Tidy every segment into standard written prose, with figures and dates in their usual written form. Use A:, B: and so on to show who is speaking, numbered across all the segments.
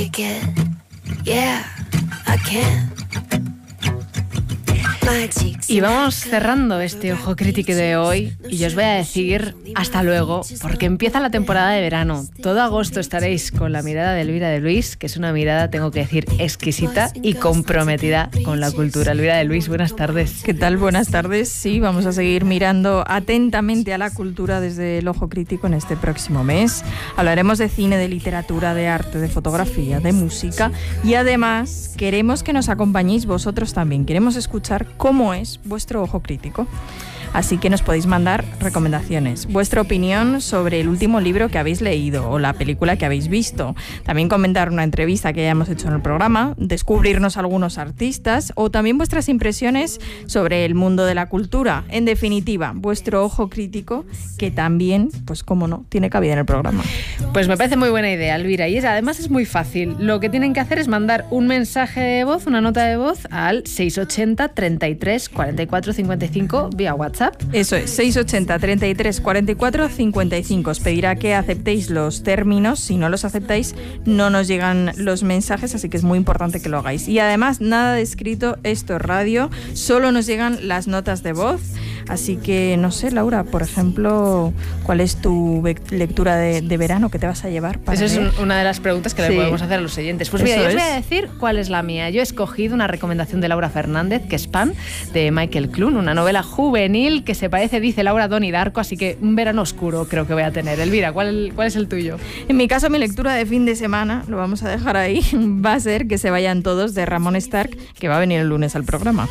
A: kick it. Yeah, I can.
B: Y vamos cerrando este Ojo Crítico de hoy y yo os voy a decir hasta luego porque empieza la temporada de verano. Todo agosto estaréis con la mirada de Elvira de Luis, que es una mirada, tengo que decir, exquisita y comprometida con la cultura. Elvira de Luis, buenas tardes.
C: ¿Qué tal? Buenas tardes. Sí, vamos a seguir mirando atentamente a la cultura desde el Ojo Crítico en este próximo mes. Hablaremos de cine, de literatura, de arte, de fotografía, de música y además queremos que nos acompañéis vosotros también. Queremos escuchar cómo es vuestro ojo crítico. Así que nos podéis mandar recomendaciones, vuestra opinión sobre el último libro que habéis leído o la película que habéis visto. También comentar una entrevista que hayamos hecho en el programa, descubrirnos algunos artistas o también vuestras impresiones sobre el mundo de la cultura. En definitiva, vuestro ojo crítico, que también, pues cómo no, tiene cabida en el programa.
B: Pues me parece muy buena idea, Elvira, y además es muy fácil. Lo que tienen que hacer es mandar un mensaje de voz, una nota de voz al 680 33 44 55 vía WhatsApp.
C: Eso es, 680 33 44 55. Os pedirá que aceptéis los términos. Si no los aceptáis, no nos llegan los mensajes, así que es muy importante que lo hagáis. Y además, nada de escrito, esto es radio, solo nos llegan las notas de voz. Así que, no sé, Laura, por ejemplo, ¿cuál es tu lectura de verano que te vas a llevar para
B: Esa
C: leer?
B: es una de las preguntas que le podemos hacer a los oyentes. Pues mira, yo os voy a decir cuál es la mía. Yo he escogido una recomendación de Laura Fernández, que es Pan, de Michael Clune, una novela juvenil que se parece, dice Laura, a Donnie Darko, así que un verano oscuro creo que voy a tener. Elvira, ¿cuál es el tuyo?
C: En mi caso, mi lectura de fin de semana, lo vamos a dejar ahí, va a ser Que se vayan todos, de Ramón Stark, que va a venir el lunes al programa.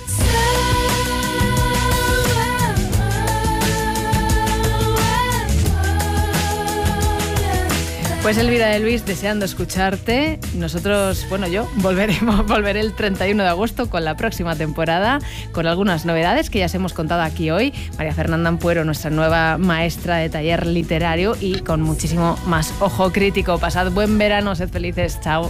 B: Pues Elvira de Luis, deseando escucharte. Nosotros, bueno, yo volveré el 31 de agosto con la próxima temporada, con algunas novedades que ya os hemos contado aquí hoy. María Fernanda Ampuero, nuestra nueva maestra de taller literario, y con muchísimo más ojo crítico. Pasad buen verano, sed felices, chao.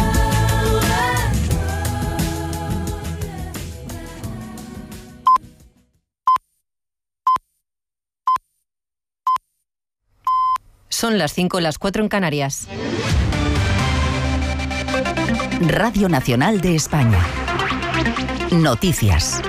D: Son las 5, las 4 en Canarias. Radio Nacional de España. Noticias.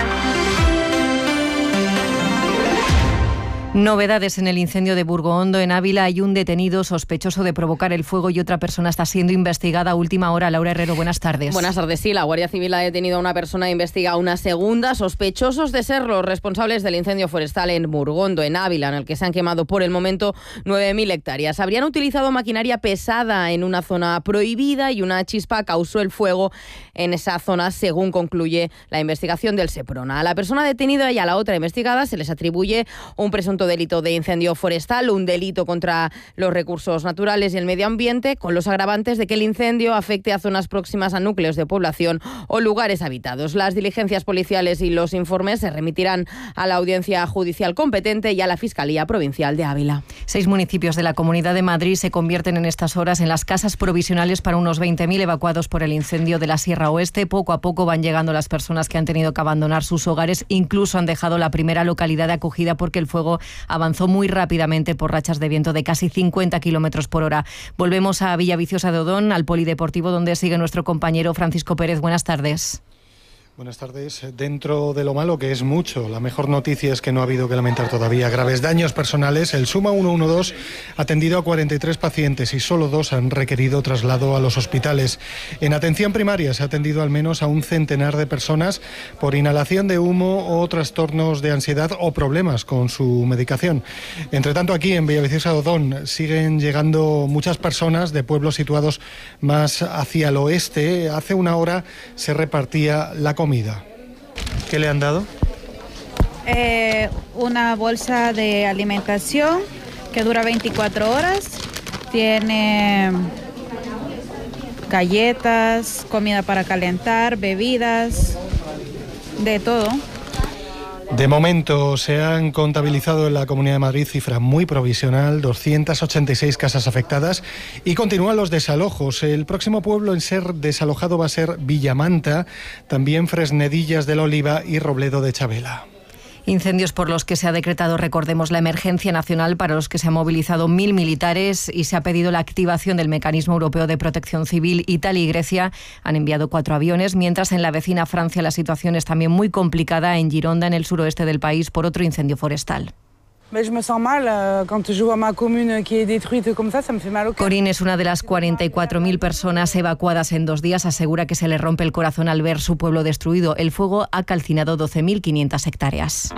D: Novedades en el incendio de Burgoondo. En Ávila hay un detenido sospechoso de provocar el fuego y otra persona está siendo investigada a última hora. Laura Herrero, buenas tardes.
E: Buenas tardes. Sí, la Guardia Civil ha detenido a una persona e investiga a una segunda, sospechosos de ser los responsables del incendio forestal en Burgondo, en Ávila, en el que se han quemado por el momento 9.000 hectáreas. Habrían utilizado maquinaria pesada en una zona prohibida y una chispa causó el fuego en esa zona, según concluye la investigación del Seprona. A la persona detenida y a la otra investigada se les atribuye un presunto delito de incendio forestal, un delito contra los recursos naturales y el medio ambiente, con los agravantes de que el incendio afecte a zonas próximas a núcleos de población o lugares habitados. Las diligencias policiales y los informes se remitirán a la audiencia judicial competente y a la Fiscalía Provincial de Ávila.
D: 6 municipios de la Comunidad de Madrid se convierten en estas horas en las casas provisionales para unos 20.000 evacuados por el incendio de la Sierra Oeste. Poco a poco van llegando las personas que han tenido que abandonar sus hogares, incluso han dejado la primera localidad de acogida porque el fuego avanzó muy rápidamente por rachas de viento de casi 50 kilómetros por hora. Volvemos a Villaviciosa de Odón, al polideportivo, donde sigue nuestro compañero Francisco Pérez. Buenas tardes.
F: Buenas tardes. Dentro de lo malo, que es mucho, la mejor noticia es que no ha habido que lamentar todavía graves daños personales. El Suma 112 ha atendido a 43 pacientes y solo 2 han requerido traslado a los hospitales. En atención primaria se ha atendido al menos a un centenar de personas por inhalación de humo o trastornos de ansiedad o problemas con su medicación. Entre tanto, aquí en Villaviciosa de Odón siguen llegando muchas personas de pueblos situados más hacia el oeste. Hace una hora se repartía la comida. ¿Qué le han dado?
G: Una bolsa de alimentación que dura 24 horas. Tiene galletas, comida para calentar, bebidas, de todo.
F: De momento se han contabilizado en la Comunidad de Madrid cifra muy provisional, 286 casas afectadas, y continúan los desalojos. El próximo pueblo en ser desalojado va a ser Villamanta, también Fresnedillas de la Oliva y Robledo de Chabela.
D: Incendios por los que se ha decretado, recordemos, la emergencia nacional, para los que se han movilizado 1.000 militares y se ha pedido la activación del Mecanismo Europeo de Protección Civil. Italia y Grecia han enviado 4 aviones, mientras en la vecina Francia la situación es también muy complicada en Gironda, en el suroeste del país, por otro incendio forestal. Corinne es una de las 44.000 personas evacuadas en 2 días. Asegura que se le rompe el corazón al ver su pueblo destruido. El fuego ha calcinado 12.500 hectáreas.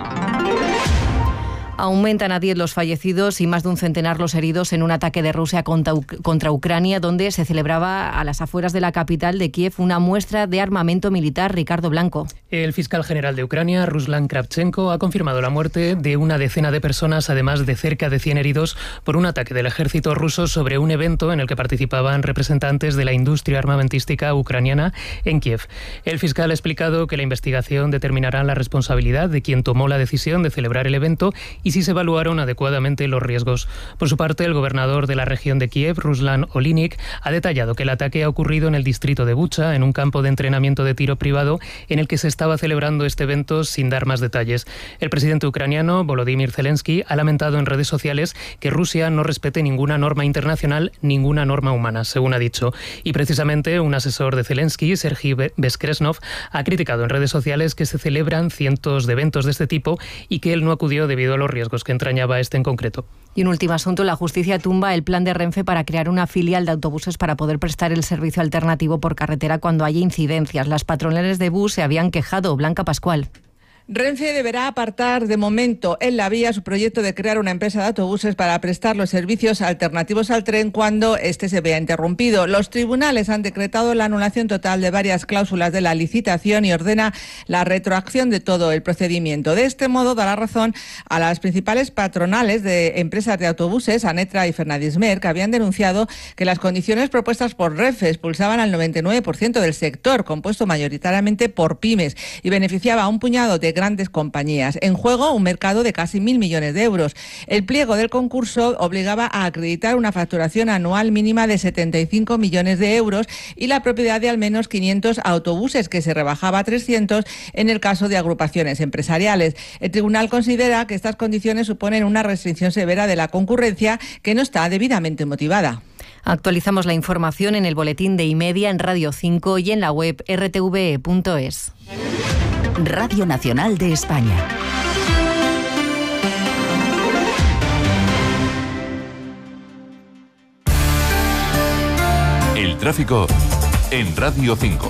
D: Aumentan a 10 los fallecidos y más de un centenar los heridos en un ataque de Rusia contra Ucrania, donde se celebraba a las afueras de la capital de Kiev una muestra de armamento militar. Ricardo Blanco.
H: El fiscal general de Ucrania, Ruslan Kravchenko, ha confirmado la muerte de una decena de personas, además de cerca de 100 heridos por un ataque del ejército ruso sobre un evento en el que participaban representantes de la industria armamentística ucraniana en Kiev. El fiscal ha explicado que la investigación determinará la responsabilidad de quien tomó la decisión de celebrar el evento y si se evaluaron adecuadamente los riesgos. Por su parte, el gobernador de la región de Kiev, Ruslan Olinik, ha detallado que el ataque ha ocurrido en el distrito de Bucha, en un campo de entrenamiento de tiro privado en el que se estaba celebrando este evento, sin dar más detalles. El presidente ucraniano, Volodymyr Zelensky, ha lamentado en redes sociales que Rusia no respete ninguna norma internacional, ninguna norma humana, según ha dicho. Y precisamente un asesor de Zelensky, Sergei Beskresnov, ha criticado en redes sociales que se celebran cientos de eventos de este tipo y que él no acudió debido a los riesgos que entrañaba este en concreto.
D: Y un último asunto, la justicia tumba el plan de Renfe para crear una filial de autobuses para poder prestar el servicio alternativo por carretera cuando haya incidencias. Las patronales de bus se habían quejado. Blanca Pascual.
I: Renfe deberá apartar de momento en la vía su proyecto de crear una empresa de autobuses para prestar los servicios alternativos al tren cuando éste se vea interrumpido. Los tribunales han decretado la anulación total de varias cláusulas de la licitación y ordena la retroacción de todo el procedimiento. De este modo dará razón a las principales patronales de empresas de autobuses, Anetra y Fernandismer, que habían denunciado que las condiciones propuestas por Renfe expulsaban al 99% del sector, compuesto mayoritariamente por pymes, y beneficiaba a un puñado de grandes compañías. En juego, un mercado de casi 1.000 millones de euros. El pliego del concurso obligaba a acreditar una facturación anual mínima de 75 millones de euros y la propiedad de al menos 500 autobuses, que se rebajaba a 300 en el caso de agrupaciones empresariales. El tribunal considera que estas condiciones suponen una restricción severa de la concurrencia que no está debidamente motivada.
D: Actualizamos la información en el boletín de iMedia, en Radio 5 y en la web rtve.es.
J: Radio Nacional de España.
K: El tráfico en Radio 5.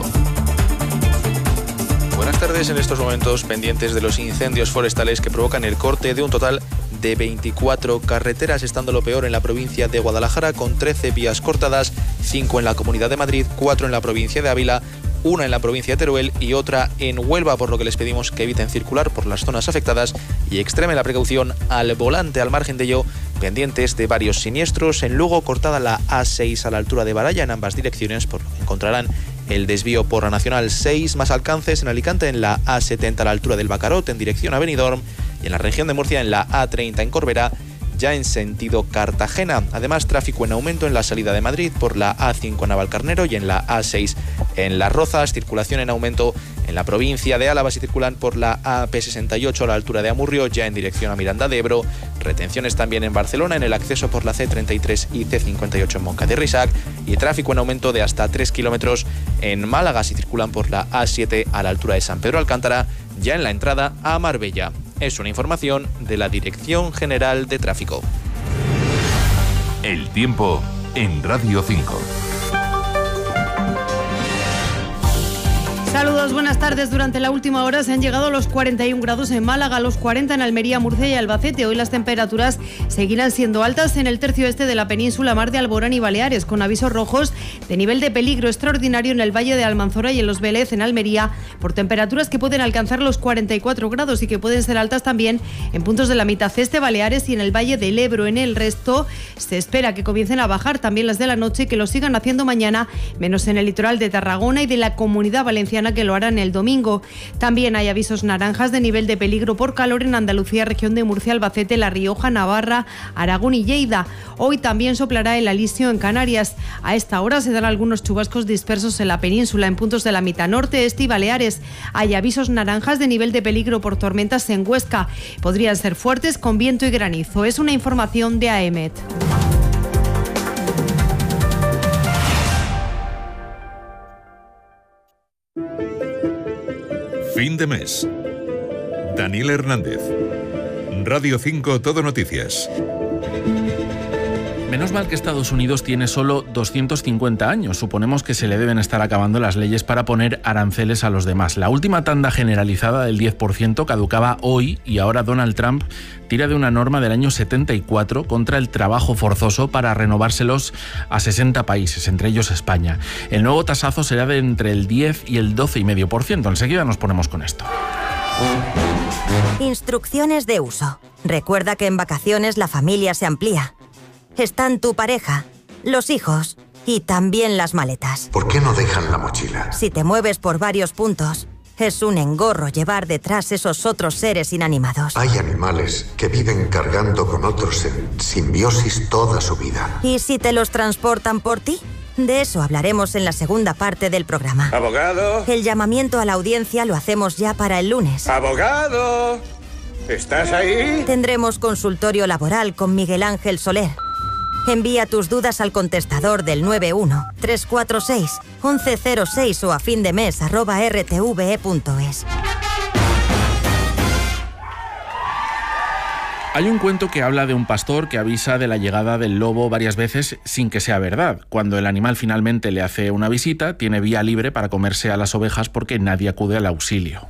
L: Buenas tardes. En estos momentos pendientes de los incendios forestales que provocan el corte de un total de 24 carreteras, estando lo peor en la provincia de Guadalajara, con 13 vías cortadas, 5 en la Comunidad de Madrid, 4 en la provincia de Ávila, 1 en la provincia de Teruel y otra en Huelva, por lo que les pedimos que eviten circular por las zonas afectadas y extremen la precaución al volante. Al margen de ello, pendientes de varios siniestros. En Lugo, cortada la A6 a la altura de Baralla en ambas direcciones, por lo que encontrarán el desvío por la Nacional 6, más alcances en Alicante en la A70 a la altura del Bacarot en dirección a Benidorm, y en la región de Murcia en la A30 en Corbera, ya en sentido Cartagena. Además, tráfico en aumento en la salida de Madrid por la A5 en Navalcarnero y en la A6 en Las Rozas. Circulación en aumento en la provincia de Álava, si circulan por la AP68 a la altura de Amurrio, ya en dirección a Miranda de Ebro. Retenciones también en Barcelona en el acceso por la C33 y C58 en Moncada y Risac. Y tráfico en aumento de hasta 3 kilómetros en Málaga, si circulan por la A7 a la altura de San Pedro Alcántara, ya en la entrada a Marbella. Es una información de la Dirección General de Tráfico.
K: El tiempo en Radio 5.
M: Saludos, buenas tardes. Durante la última hora se han llegado a los 41 grados en Málaga, a los 40 en Almería, Murcia y Albacete. Hoy las temperaturas seguirán siendo altas en el tercio este de la península, Mar de Alborán y Baleares, con avisos rojos de nivel de peligro extraordinario en el Valle de Almanzora y en Los Vélez, en Almería, por temperaturas que pueden alcanzar los 44 grados y que pueden ser altas también en puntos de la mitad este, Baleares y en el Valle del Ebro. En el resto se espera que comiencen a bajar también las de la noche y que lo sigan haciendo mañana, menos en el litoral de Tarragona y de la Comunidad Valenciana, que lo lo harán el domingo. También hay avisos naranjas de nivel de peligro por calor en Andalucía, región de Murcia, Albacete, La Rioja, Navarra, Aragón y Lleida. Hoy también soplará el alisio en Canarias. A esta hora se dan algunos chubascos dispersos en la península, en puntos de la mitad norte, este y Baleares. Hay avisos naranjas de nivel de peligro por tormentas en Huesca. Podrían ser fuertes con viento y granizo. Es una información de AEMET.
K: Fin de mes. Daniel Hernández. Radio 5 Todo Noticias.
N: Menos mal que Estados Unidos tiene solo 250 años. Suponemos que se le deben estar acabando las leyes para poner aranceles a los demás. La última tanda generalizada del 10% caducaba hoy y ahora Donald Trump tira de una norma del año 74 contra el trabajo forzoso para renovárselos a 60 países, entre ellos España. El nuevo tasazo será de entre el 10 y el 12,5%. Enseguida nos ponemos con esto.
O: Instrucciones de uso. Recuerda que en vacaciones la familia se amplía. Están tu pareja, los hijos y también las maletas.
P: ¿Por qué no dejan la mochila?
O: Si te mueves por varios puntos, es un engorro llevar detrás esos otros seres inanimados.
P: Hay animales que viven cargando con otros en simbiosis toda su vida.
O: ¿Y si te los transportan por ti? De eso hablaremos en la segunda parte del programa.
Q: ¡Abogado!
O: El llamamiento a la audiencia lo hacemos ya para el lunes.
Q: ¡Abogado! ¿Estás ahí?
O: Tendremos consultorio laboral con Miguel Ángel Soler. Envía tus dudas al contestador del 91-346-1106 o a findemes@rtve.es.
N: Hay un cuento que habla de un pastor que avisa de la llegada del lobo varias veces sin que sea verdad. Cuando el animal finalmente le hace una visita, tiene vía libre para comerse a las ovejas porque nadie acude al auxilio.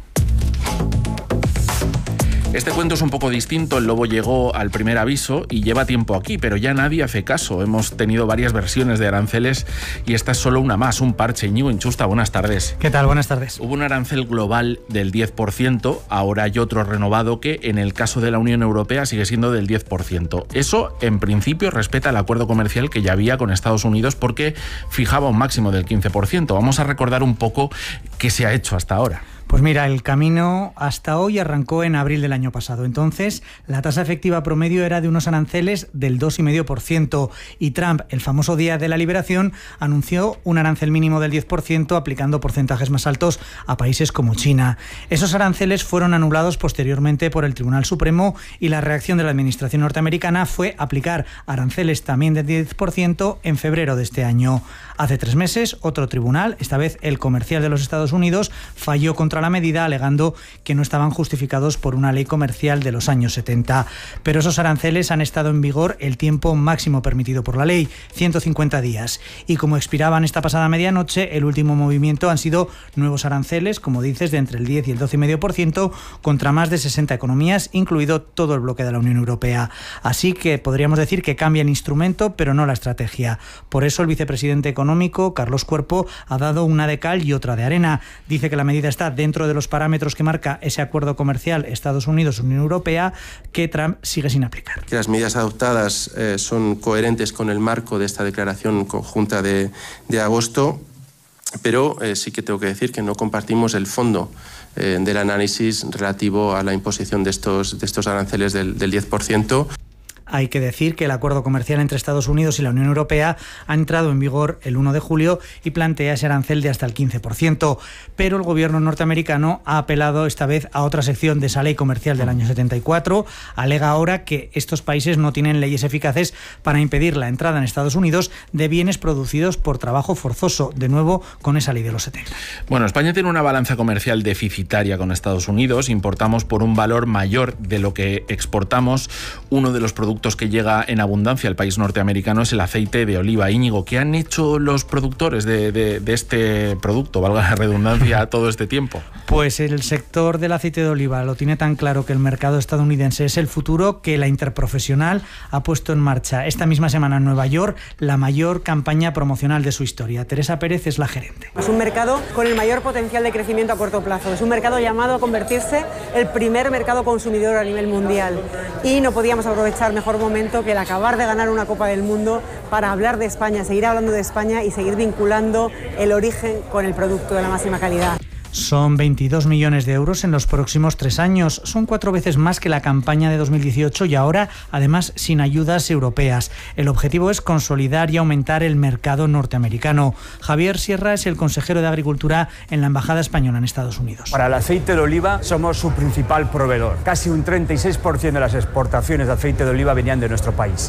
N: Este cuento es un poco distinto. El lobo llegó al primer aviso y lleva tiempo aquí, pero ya nadie hace caso. Hemos tenido varias versiones de aranceles y esta es solo una más, un parche. Íñigo Inchusta, buenas tardes.
R: ¿Qué tal? Buenas tardes.
N: Hubo un arancel global del 10%, ahora hay otro renovado que en el caso de la Unión Europea sigue siendo del 10%. Eso, en principio, respeta el acuerdo comercial que ya había con Estados Unidos porque fijaba un máximo del 15%. Vamos a recordar un poco qué se ha hecho hasta ahora.
R: Pues mira, el camino hasta hoy arrancó en abril del año pasado. Entonces, la tasa efectiva promedio era de unos aranceles del 2,5% y Trump, el famoso día de la liberación, anunció un arancel mínimo del 10% aplicando porcentajes más altos a países como China. Esos aranceles fueron anulados posteriormente por el Tribunal Supremo y la reacción de la administración norteamericana fue aplicar aranceles también del 10% en febrero de este año. Hace 3 meses, otro tribunal, esta vez el comercial de los Estados Unidos, falló contra la medida alegando que no estaban justificados por una ley comercial de los años 70. Pero esos aranceles han estado en vigor el tiempo máximo permitido por la ley, 150 días. Y como expiraban esta pasada medianoche, el último movimiento han sido nuevos aranceles, como dices, de entre el 10 y el 12,5% contra más de 60 economías, incluido todo el bloque de la Unión Europea. Así que podríamos decir que cambia el instrumento, pero no la estrategia. Por eso el vicepresidente económico, Carlos Cuerpo, ha dado una de cal y otra de arena. Dice que la medida está dentro de los parámetros que marca ese acuerdo comercial Estados Unidos-Unión Europea que Trump sigue sin aplicar.
S: Que las medidas adoptadas son coherentes con el marco de esta declaración conjunta de agosto, pero sí que tengo que decir que no compartimos el fondo del análisis relativo a la imposición de estos aranceles del 10%.
R: Hay que decir que el acuerdo comercial entre Estados Unidos y la Unión Europea ha entrado en vigor el 1 de julio y plantea ese arancel de hasta el 15%, pero el gobierno norteamericano ha apelado esta vez a otra sección de esa ley comercial del año 74, alega ahora que estos países no tienen leyes eficaces para impedir la entrada en Estados Unidos de bienes producidos por trabajo forzoso, de nuevo con esa ley de los 70.
N: Bueno, España tiene una balanza comercial deficitaria con Estados Unidos, importamos por un valor mayor de lo que exportamos. Uno de los productos que llega en abundancia al país norteamericano es el aceite de oliva. Íñigo, ¿qué han hecho los productores de este producto, valga la redundancia, todo este tiempo?
R: Pues el sector del aceite de oliva lo tiene tan claro que el mercado estadounidense es el futuro que la Interprofesional ha puesto en marcha esta misma semana en Nueva York la mayor campaña promocional de su historia. Teresa Pérez es la gerente.
T: Es un mercado con el mayor potencial de crecimiento a corto plazo. Es un mercado llamado a convertirse el primer mercado consumidor a nivel mundial. Y no podíamos aprovechar mejor momento que el acabar de ganar una Copa del Mundo para hablar de España, seguir hablando de España y seguir vinculando el origen con el producto de la máxima calidad.
R: Son 22 millones de euros en los próximos 3 años. Son 4 veces más que la campaña de 2018 y ahora, además, sin ayudas europeas. El objetivo es consolidar y aumentar el mercado norteamericano. Javier Sierra es el consejero de Agricultura en la Embajada Española en Estados Unidos.
U: Para el aceite de oliva somos su principal proveedor. Casi un 36% de las exportaciones de aceite de oliva venían de nuestro país.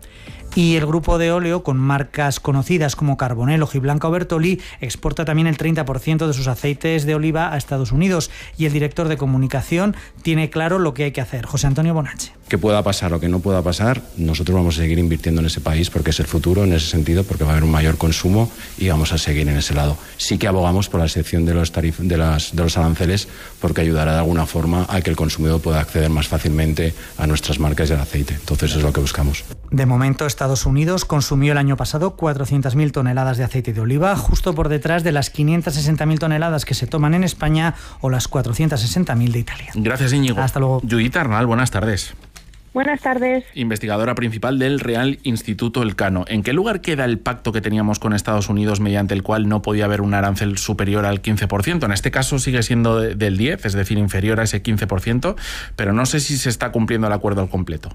R: Y el grupo de óleo, con marcas conocidas como Carbonell, Ojiblanca o Bertolli, exporta también el 30% de sus aceites de oliva a Estados Unidos. Y el director de comunicación tiene claro lo que hay que hacer. José Antonio Bonache.
V: Que pueda pasar o que no pueda pasar, nosotros vamos a seguir invirtiendo en ese país porque es el futuro en ese sentido, porque va a haber un mayor consumo y vamos a seguir en ese lado. Sí que abogamos por la excepción de los aranceles porque ayudará de alguna forma a que el consumidor pueda acceder más fácilmente a nuestras marcas y al aceite. Entonces es lo que buscamos.
R: De momento, Estados Unidos consumió el año pasado 400.000 toneladas de aceite de oliva, justo por detrás de las 560.000 toneladas que se toman en España o las 460.000 de Italia.
N: Gracias, Íñigo.
R: Hasta luego.
N: Judith Arnal, buenas tardes.
W: Buenas tardes.
N: Investigadora principal del Real Instituto Elcano. ¿En qué lugar queda el pacto que teníamos con Estados Unidos mediante el cual no podía haber un arancel superior al 15%? En este caso sigue siendo del 10%, es decir, inferior a ese 15%, pero no sé si se está cumpliendo el acuerdo al completo.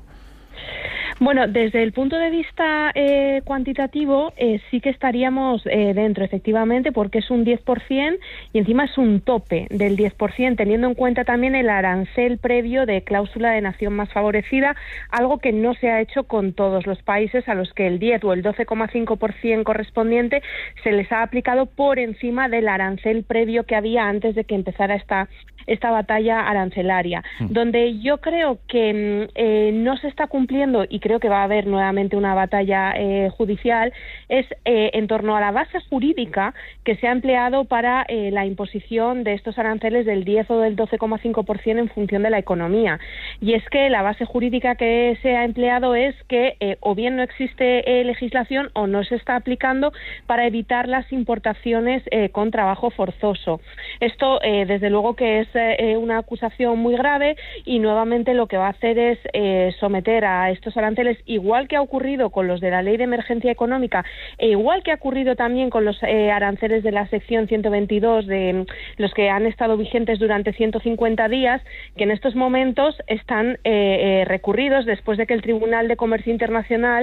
W: Bueno, desde el punto de vista cuantitativo sí que estaríamos dentro, efectivamente, porque es un 10% y encima es un tope del 10%, teniendo en cuenta también el arancel previo de cláusula de nación más favorecida, algo que no se ha hecho con todos los países a los que el 10 o el 12,5% correspondiente se les ha aplicado por encima del arancel previo que había antes de que empezara esta batalla arancelaria, donde yo creo que no se está cumpliendo y creo que va a haber nuevamente una batalla judicial, es en torno a la base jurídica que se ha empleado para la imposición de estos aranceles del 10 o del 12,5% en función de la economía. Y es que la base jurídica que se ha empleado es que o bien no existe legislación o no se está aplicando para evitar las importaciones con trabajo forzoso. Esto, desde luego que es una acusación muy grave y nuevamente lo que va a hacer es someter a estos aranceles, igual que ha ocurrido con los de la Ley de Emergencia Económica e igual que ha ocurrido también con los aranceles de la sección 122 de los que han estado vigentes durante 150 días, que en estos momentos están recurridos después de que el Tribunal de Comercio Internacional